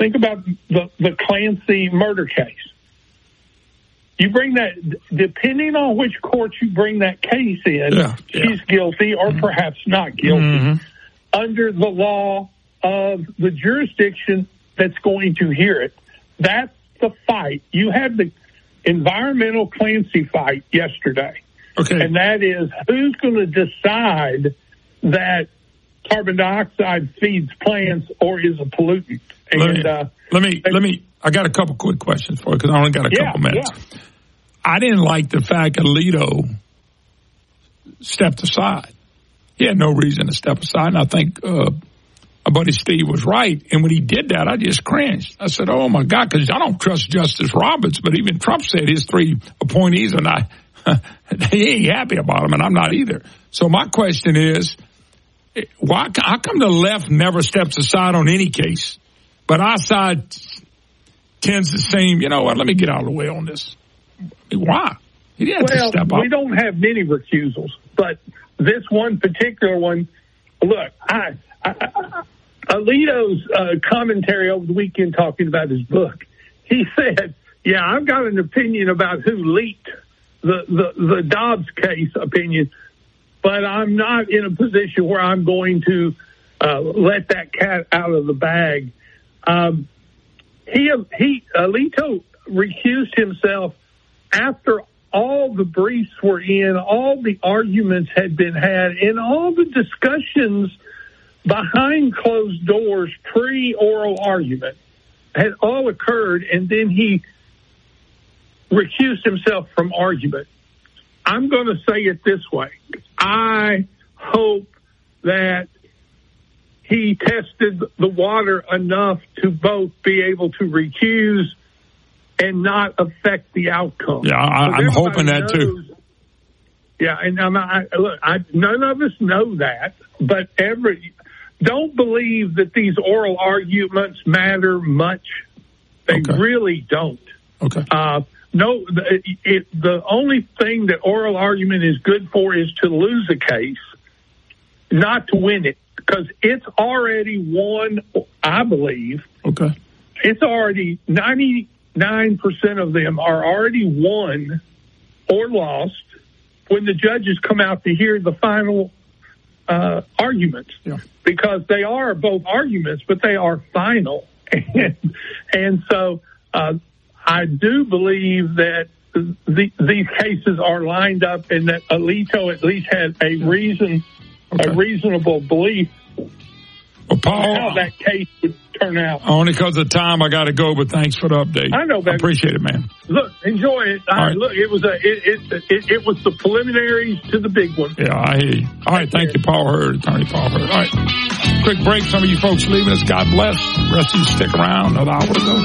Think about the Clancy murder case. You bring that, depending on which court you bring that case in, she's guilty or perhaps not guilty under the law of the jurisdiction that's going to hear it. That's the fight. You had the environmental Clancy fight yesterday. Okay. And that is who's going to decide that carbon dioxide feeds plants or is a pollutant. And let me. I got a couple quick questions for you because I only got a couple minutes. Yeah. I didn't like the fact Alito stepped aside. He had no reason to step aside, and I think my buddy Steve was right. And when he did that, I just cringed. I said, "Oh my God," because I don't trust Justice Roberts, but even Trump said his 3 appointees are not. He ain't happy about them, and I'm not either. So my question is, how come the left never steps aside on any case, but our side tends to seem, you know what, let me get out of the way on this? Why? He didn't have to step up. We don't have many recusals, but this one particular one, look, Alito's commentary over the weekend talking about his book, he said, I've got an opinion about who leaked the Dobbs case opinion, but I'm not in a position where I'm going to let that cat out of the bag. Alito recused himself after all the briefs were in, all the arguments had been had, and all the discussions behind closed doors, pre-oral argument, had all occurred, and then he recused himself from argument. I'm going to say it this way. I hope that he tested the water enough to both be able to recuse and not affect the outcome. Yeah, I'm hoping that too. Yeah, and none of us know that, but don't believe that these oral arguments matter much. They really don't. Okay. No, the only thing that oral argument is good for is to lose a case, not to win it, because it's already won, I believe. Okay. It's already 99% of them are already won or lost when the judges come out to hear the final arguments, because they are both arguments, but they are final. And so I do believe that these cases are lined up and that Alito at least had a reasonable belief Paul, how that case would turn out. Only because of time, I got to go, but thanks for the update. I know, baby. I appreciate it, man. Look, enjoy it. Right. Look, it was the preliminaries to the big one. Yeah, I hear you. All right, thank you, Paul Hurd, Attorney Paul Hurd. All right, quick break. Some of you folks leaving us. God bless. The rest of you stick around. Another hour to go.